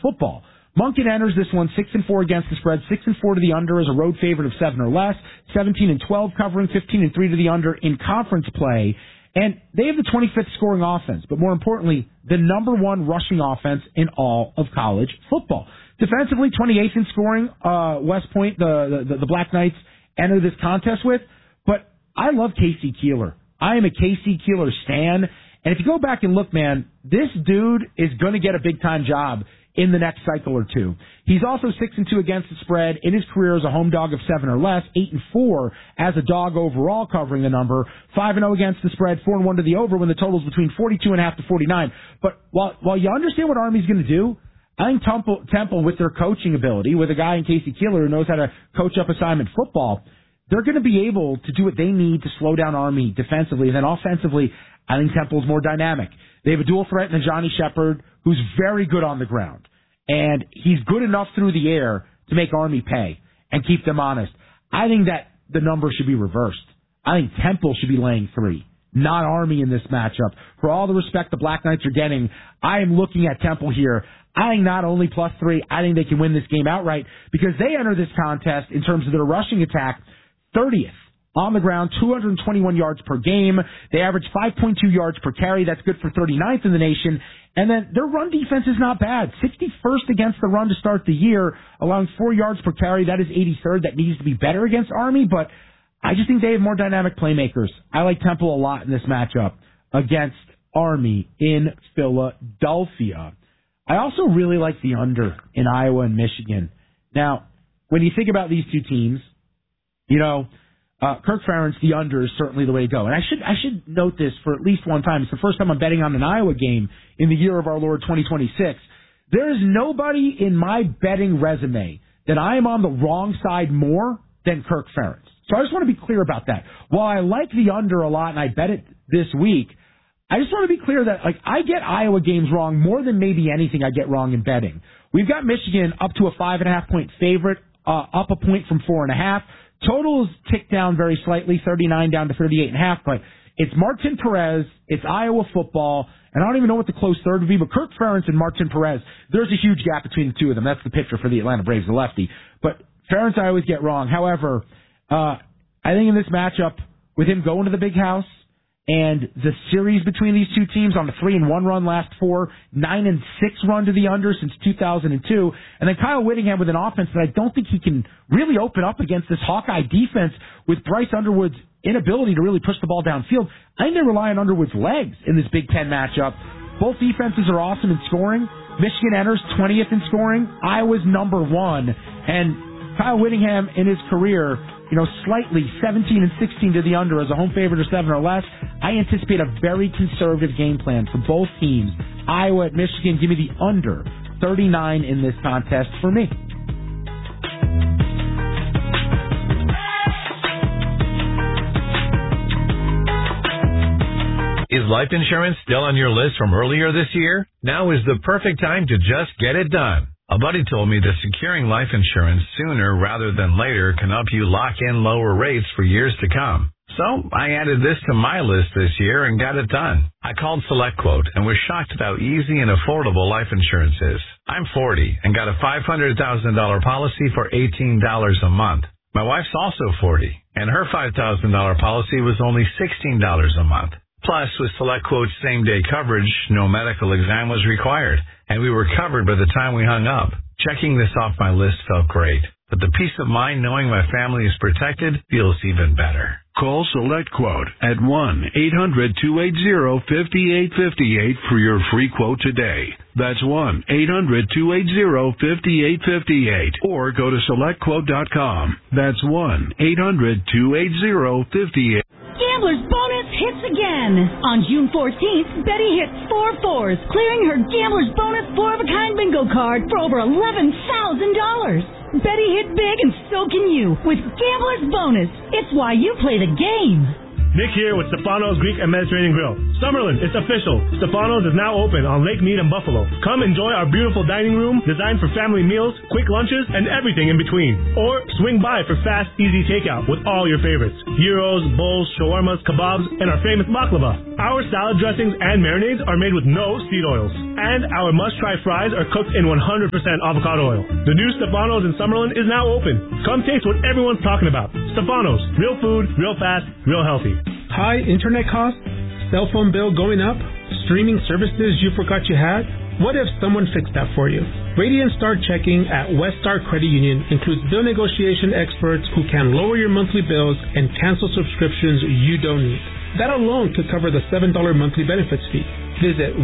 football. Monken enters this one 6-4 against the spread, 6-4 to the under as a road favorite of 7 or less, 17-12 covering, 15-3 to the under in conference play. And they have the 25th scoring offense, but more importantly, the number one rushing offense in all of college football. Defensively, 28th in scoring, West Point, the Black Knights enter this contest with. But I love Casey Keeler. I am a Casey Keeler stan. And if you go back and look, man, this dude is going to get a big-time job in the next cycle or two. He's also 6-2 against the spread in his career as a home dog of 7 or less, 8-4 as a dog overall covering the number, 5-0 against the spread, 4-1 to the over when the total's between 42.5 to 49. But while you understand what Army's going to do, I think Temple, with their coaching ability, with a guy in Casey Keeler who knows how to coach up assignment football, they're going to be able to do what they need to slow down Army defensively. And then offensively, I think Temple's more dynamic. They have a dual threat in Johnny Shepard, who's very good on the ground. And he's good enough through the air to make Army pay and keep them honest. I think that the number should be reversed. I think Temple should be laying 3, not Army in this matchup. For all the respect the Black Knights are getting, I am looking at Temple here. I think not only +3, I think they can win this game outright because they enter this contest in terms of their rushing attack 30th. On the ground, 221 yards per game. They average 5.2 yards per carry. That's good for 39th in the nation. And then their run defense is not bad. 61st against the run to start the year, allowing 4 yards per carry. That is 83rd. That needs to be better against Army, but I just think they have more dynamic playmakers. I like Temple a lot in this matchup against Army in Philadelphia. I also really like the under in Iowa and Michigan. Now, when you think about these two teams, you know, Kirk Ferentz, the under is certainly the way to go. And I should note this for at least one time. It's the first time I'm betting on an Iowa game in the year of our Lord 2026. There is nobody in my betting resume that I am on the wrong side more than Kirk Ferentz. So I just want to be clear about that. While I like the under a lot and I bet it this week, I just want to be clear that I get Iowa games wrong more than maybe anything I get wrong in betting. We've got Michigan up to a 5.5 point favorite, up a point from 4.5. Totals tick down very slightly, 39 down to 38.5, but it's Martin Perez, it's Iowa football, and I don't even know what the close third would be, but Kirk Ferentz and Martin Perez, there's a huge gap between the two of them. That's the pitcher for the Atlanta Braves, the lefty. But Ferentz I always get wrong. However, I think in this matchup, with him going to the big house, and the series between these two teams on the 3-1 run last 4, 9-6 run to the under since 2002, and then Kyle Whittingham with an offense that I don't think he can really open up against this Hawkeye defense with Bryce Underwood's inability to really push the ball downfield. I think they rely on Underwood's legs in this Big Ten matchup. Both defenses are awesome in scoring. Michigan enters 20th in scoring. Iowa's number 1, and Kyle Whittingham in his career, slightly 17-16 to the under as a home favorite of 7 or less. I anticipate a very conservative game plan for both teams. Iowa at Michigan, give me the under 39 in this contest for me. Is life insurance still on your list from earlier this year? Now is the perfect time to just get it done. A buddy told me that securing life insurance sooner rather than later can help you lock in lower rates for years to come. So I added this to my list this year and got it done. I called SelectQuote and was shocked at how easy and affordable life insurance is. I'm 40 and got a $500,000 policy for $18 a month. My wife's also 40 and her $5,000 policy was only $16 a month. Plus, with SelectQuote's same-day coverage, no medical exam was required, and we were covered by the time we hung up. Checking this off my list felt great, but the peace of mind knowing my family is protected feels even better. Call SelectQuote at 1-800-280-5858 for your free quote today. That's 1-800-280-5858. Or go to SelectQuote.com. That's 1-800-280-5858. Gambler's Bonus hits again. On June 14th, Betty hit 4 fours, clearing her Gambler's Bonus 4-of-a-kind bingo card for over $11,000. Betty hit big and so can you with Gambler's Bonus. It's why you play the game. Nick here with Stefano's Greek and Mediterranean Grill. Summerlin, it's official. Stefano's is now open on Lake Mead and Buffalo. Come enjoy our beautiful dining room designed for family meals, quick lunches, and everything in between. Or swing by for fast, easy takeout with all your favorites. Gyros, bowls, shawarmas, kebabs, and our famous baklava. Our salad dressings and marinades are made with no seed oils. And our must-try fries are cooked in 100% avocado oil. The new Stefano's in Summerlin is now open. Come taste what everyone's talking about. Stefano's. Real food, real fast, real healthy. High internet costs? Cell phone bill going up? Streaming services you forgot you had? What if someone fixed that for you? Radiant Star Checking at Westar Credit Union includes bill negotiation experts who can lower your monthly bills and cancel subscriptions you don't need. That alone could cover the $7 monthly benefits fee. Visit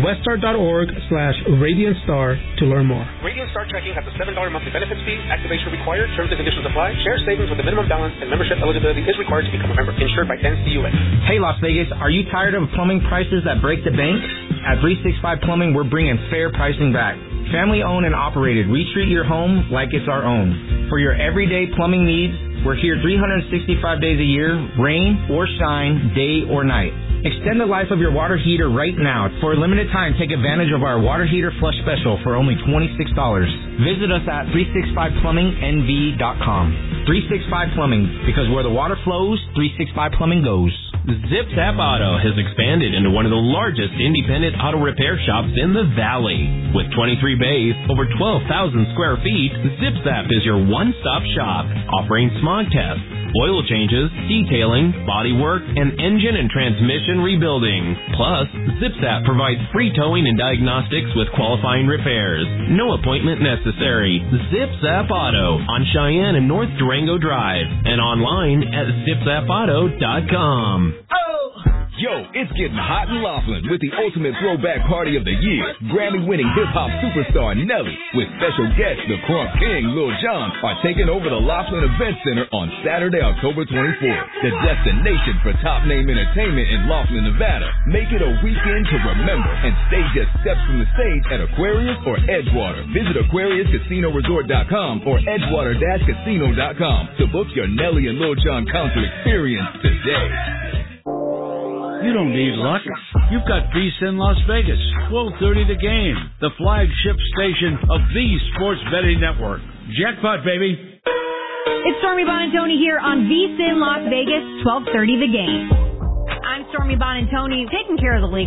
westar.org/RadiantStar to learn more. Radiant Star Checking has a $7 monthly benefits fee. Activation required. Terms and conditions apply. Share savings with a minimum balance and membership eligibility is required to become a member. Insured by NCUA. Hey, Las Vegas, are you tired of plumbing prices that break the bank? At 365 Plumbing, we're bringing fair pricing back. Family owned and operated. We treat your home like it's our own. For your everyday plumbing needs, we're here 365 days a year, rain or shine, day or night. Extend the life of your water heater right now. For a limited time, take advantage of our water heater flush special for only $26. Visit us at 365plummingnv.com. 365 Plumbing, because where the water flows, 365 Plumbing goes. ZipZap Auto has expanded into one of the largest independent auto repair shops in the Valley. With 23 bays, over 12,000 square feet, ZipZap is your one-stop shop, offering smog tests, oil changes, detailing, body work, and engine and transmission rebuilding. Plus, ZipZap provides free towing and diagnostics with qualifying repairs. No appointment necessary. ZipZap Auto on Cheyenne and North Durango Drive and online at zipzapauto.com. Yo, it's getting hot in Laughlin with the ultimate throwback party of the year. Grammy-winning hip-hop superstar Nelly with special guests the Crunk King, Lil Jon are taking over the Laughlin Event Center on Saturday, October 24th. The destination for top-name entertainment in Laughlin, Nevada. Make it a weekend to remember and stay just steps from the stage at Aquarius or Edgewater. Visit AquariusCasinoResort.com or Edgewater-Casino.com to book your Nelly and Lil Jon concert experience today. You don't need luck. You've got VSiN Las Vegas, 1230 The Game, the flagship station of the Sports Betting Network. Jackpot, baby. It's Stormy Bonantoni here on VSiN Las Vegas, 1230 The Game. I'm Stormy Bonantoni, taking care of the league